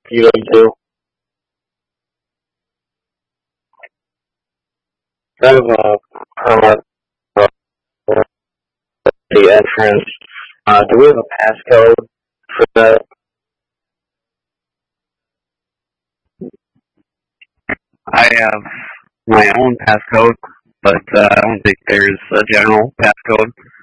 You going to? I have a permit for the entrance. Do we have a passcode for that? I have my own passcode, but I don't think there's a general passcode.